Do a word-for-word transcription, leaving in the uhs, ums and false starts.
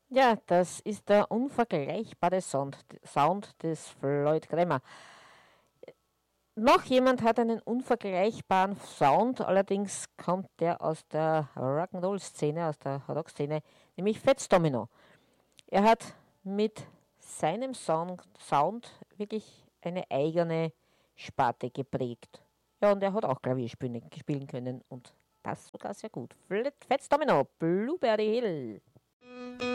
Ja, das ist der unvergleichbare Sound, Sound des Floyd Clemmer. Noch jemand hat einen unvergleichbaren Sound, allerdings kommt der aus der Rock'n'Roll-Szene, aus der Rock-Szene, nämlich Fats Domino. Er hat mit seinem Sound, Sound wirklich eine eigene Sparte geprägt. Ja, und er hat auch Klavier spielen, spielen können und das sogar sehr gut. Fats Domino, Blueberry Hill.